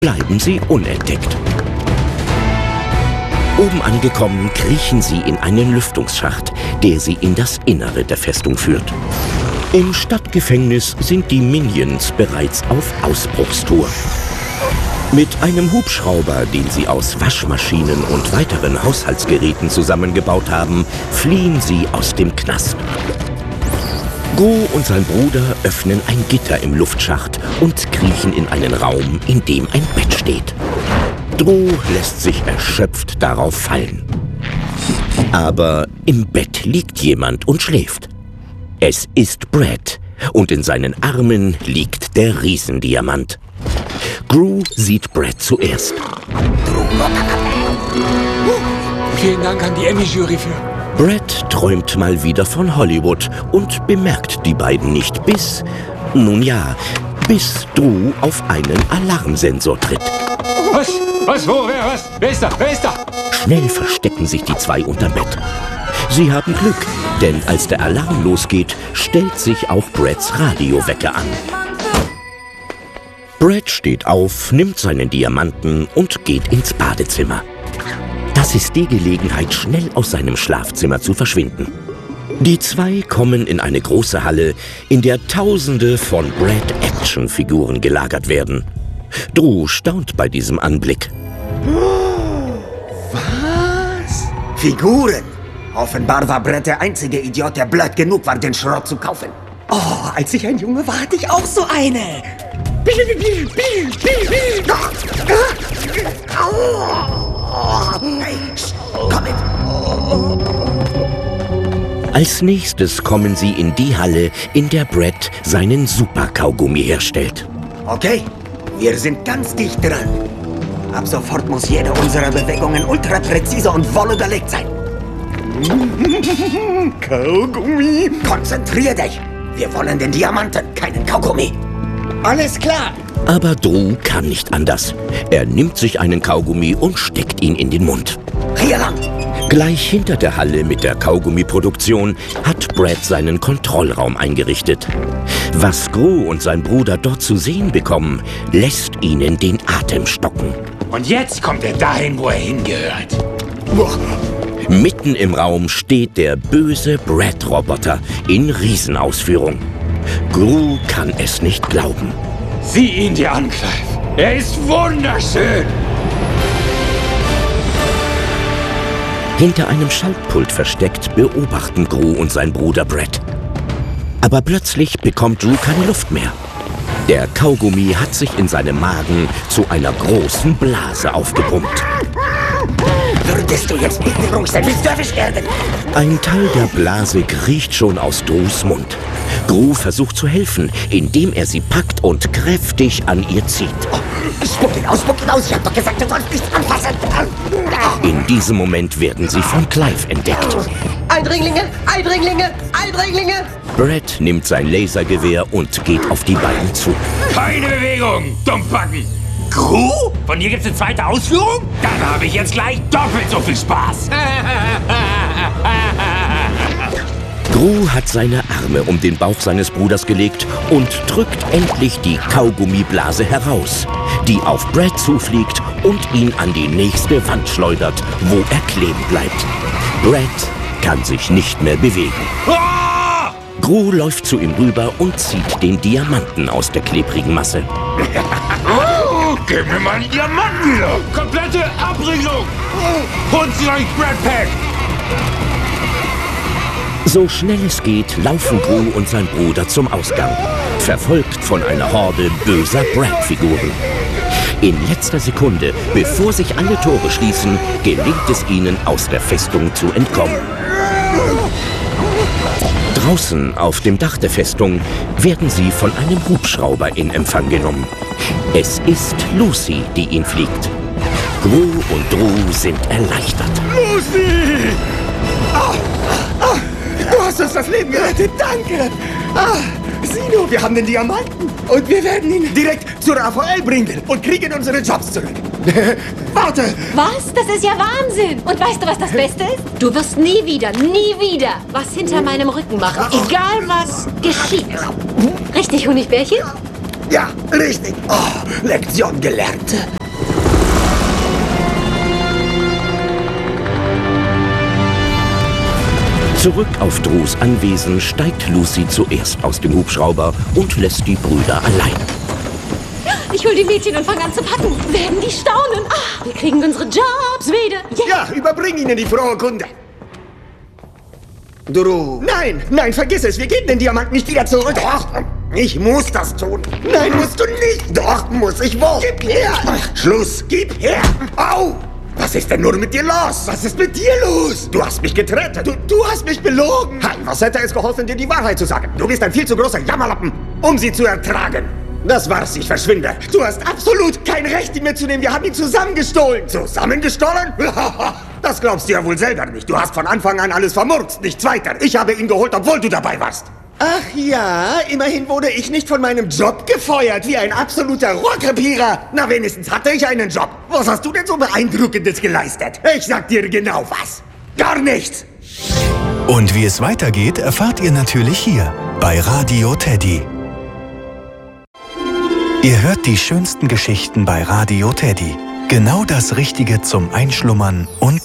bleiben sie unentdeckt. Oben angekommen, kriechen sie in einen Lüftungsschacht, der sie in das Innere der Festung führt. Im Stadtgefängnis sind die Minions bereits auf Ausbruchstour. Mit einem Hubschrauber, den sie aus Waschmaschinen und weiteren Haushaltsgeräten zusammengebaut haben, fliehen sie aus dem Knast. Gru und sein Bruder öffnen ein Gitter im Luftschacht und kriechen in einen Raum, in dem ein Bett steht. Dru lässt sich erschöpft darauf fallen. Aber im Bett liegt jemand und schläft. Es ist Brad, und in seinen Armen liegt der Riesendiamant. Gru sieht Brad zuerst. Vielen Dank an die Emmy-Jury für... Brad träumt mal wieder von Hollywood und bemerkt die beiden nicht bis Dru auf einen Alarmsensor tritt. Was? Was? Wo? Wer? Was? Wer ist da? Wer ist da? Schnell verstecken sich die zwei unterm Bett. Sie haben Glück, denn als der Alarm losgeht, stellt sich auch Brads Radiowecker an. Brad steht auf, nimmt seinen Diamanten und geht ins Badezimmer. Das ist die Gelegenheit, schnell aus seinem Schlafzimmer zu verschwinden. Die zwei kommen in eine große Halle, in der Tausende von Brad-Action-Figuren gelagert werden. Dru staunt bei diesem Anblick. Was? Figuren? Offenbar war Brad der einzige Idiot, der blöd genug war, den Schrott zu kaufen. Oh, als ich ein Junge war, hatte ich auch so eine. Hey, komm mit! Als nächstes kommen sie in die Halle, in der Brad seinen Super-Kaugummi herstellt. Okay, wir sind ganz dicht dran. Ab sofort muss jede unserer Bewegungen ultra präzise und wohl überlegt sein. Kaugummi. Konzentrier dich! Wir wollen den Diamanten, keinen Kaugummi. Alles klar. Aber Dru kann nicht anders. Er nimmt sich einen Kaugummi und steckt ihn in den Mund. Hier lang! Gleich hinter der Halle mit der Kaugummiproduktion hat Brad seinen Kontrollraum eingerichtet. Was Gru und sein Bruder dort zu sehen bekommen, lässt ihnen den Atem stocken. Und jetzt kommt er dahin, wo er hingehört. Mitten im Raum steht der böse Brad-Roboter in Riesenausführung. Gru kann es nicht glauben. Sieh ihn dir an, Clive. Er ist wunderschön. Hinter einem Schaltpult versteckt beobachten Gru und sein Bruder Brad. Aber plötzlich bekommt Dru keine Luft mehr. Der Kaugummi hat sich in seinem Magen zu einer großen Blase aufgepumpt. Würdest du jetzt bitte ruhig sein, willst du erwischt werden? Ein Teil der Blase kriecht schon aus Drus Mund. Gru versucht zu helfen, indem er sie packt und kräftig an ihr zieht. Spuck ihn aus, ich hab doch gesagt, du sollst nichts anfassen. In diesem Moment werden sie von Clive entdeckt. Eindringlinge, Eindringlinge, Eindringlinge. Brad nimmt sein Lasergewehr und geht auf die beiden zu. Keine Bewegung, Dummbacken. Gru? Von dir gibt's eine zweite Ausführung? Dann habe ich jetzt gleich doppelt so viel Spaß. Gru hat seine Arme um den Bauch seines Bruders gelegt und drückt endlich die Kaugummiblase heraus, die auf Brad zufliegt und ihn an die nächste Wand schleudert, wo er kleben bleibt. Brad kann sich nicht mehr bewegen. Ah! Gru läuft zu ihm rüber und zieht den Diamanten aus der klebrigen Masse. Gib mir meinen Diamanten wieder! Komplette Abriegelung! Holt sie euch, Brad Pack! So schnell es geht, laufen Gru und sein Bruder zum Ausgang, verfolgt von einer Horde böser Brad-Figuren. In letzter Sekunde, bevor sich alle Tore schließen, gelingt es ihnen, aus der Festung zu entkommen. Draußen auf dem Dach der Festung werden sie von einem Hubschrauber in Empfang genommen. Es ist Lucy, die ihn fliegt. Gru und Dru sind erleichtert. Lucy! Du hast uns das Leben gerettet, danke! Sieh nur, wir haben den Diamanten und wir werden ihn direkt zur AVL bringen und kriegen unsere Jobs zurück. Warte! Was? Das ist ja Wahnsinn! Und weißt du, was das Beste ist? Du wirst nie wieder was hinter meinem Rücken machen. Egal was geschieht. Richtig, Honigbärchen? Ja, richtig. Oh, Lektion gelernt. Zurück auf Drus Anwesen steigt Lucy zuerst aus dem Hubschrauber und lässt die Brüder allein. Ich hol die Mädchen und fange an zu packen. Werden die staunen. Ah, wir kriegen unsere Jobs wieder. Yeah. Ja, überbring ihnen die frohe Kunde. Dru. Nein, vergiss es. Wir geben den Diamant nicht wieder zurück. Doch, ich muss das tun. Nein, musst du nicht. Doch, muss ich wohl. Gib her. Schluss, gib her. Au! Was ist denn nur mit dir los? Was ist mit dir los? Du hast mich gerettet. Du hast mich belogen. Hey, was hätte es geholfen, dir die Wahrheit zu sagen? Du bist ein viel zu großer Jammerlappen, um sie zu ertragen. Das war's, ich verschwinde. Du hast absolut kein Recht, ihn mitzunehmen. Wir haben ihn zusammengestohlen. Zusammengestohlen? Das glaubst du ja wohl selber nicht. Du hast von Anfang an alles vermurkst, nichts weiter. Ich habe ihn geholt, obwohl du dabei warst. Ach ja, immerhin wurde ich nicht von meinem Job gefeuert, wie ein absoluter Rohrkrepierer. Na, wenigstens hatte ich einen Job. Was hast du denn so Beeindruckendes geleistet? Ich sag dir genau was. Gar nichts. Und wie es weitergeht, erfahrt ihr natürlich hier bei Radio Teddy. Ihr hört die schönsten Geschichten bei Radio Teddy. Genau das Richtige zum Einschlummern und